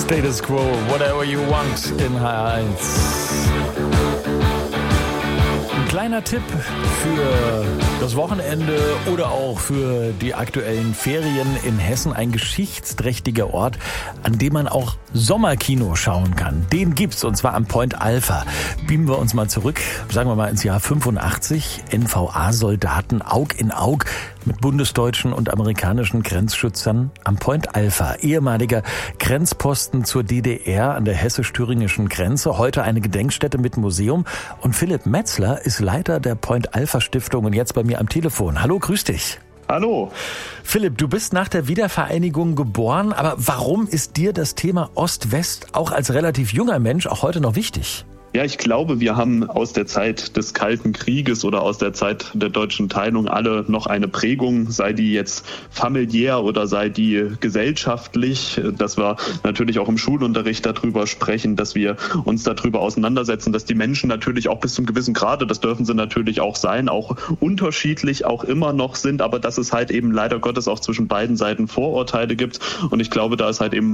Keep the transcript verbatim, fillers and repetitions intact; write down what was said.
Status Quo, Whatever You Want in H eins. Ein kleiner Tipp für das Wochenende oder auch für die aktuellen Ferien in Hessen. Ein geschichtsträchtiger Ort, an dem man auch Sommerkino schauen kann. Den gibt's, und zwar am Point Alpha. Beamen wir uns mal zurück, sagen wir mal ins Jahr fünfundachtzig. N V A-Soldaten Aug in Aug mit bundesdeutschen und amerikanischen Grenzschützern am Point Alpha. Ehemaliger Grenzposten zur D D R an der hessisch-thüringischen Grenze. Heute eine Gedenkstätte mit Museum. Und Philipp Metzler ist Leiter der Point Alpha Stiftung und jetzt bei mir am Telefon. Hallo, grüß dich. Hallo. Philipp, du bist nach der Wiedervereinigung geboren, aber warum ist dir das Thema Ost-West auch als relativ junger Mensch auch heute noch wichtig? Ja, ich glaube, wir haben aus der Zeit des Kalten Krieges oder aus der Zeit der deutschen Teilung alle noch eine Prägung, sei die jetzt familiär oder sei die gesellschaftlich, dass wir natürlich auch im Schulunterricht darüber sprechen, dass wir uns darüber auseinandersetzen, dass die Menschen natürlich auch bis zum gewissen Grade, das dürfen sie natürlich auch sein, auch unterschiedlich auch immer noch sind, aber dass es halt eben leider Gottes auch zwischen beiden Seiten Vorurteile gibt. Und ich glaube, da ist halt eben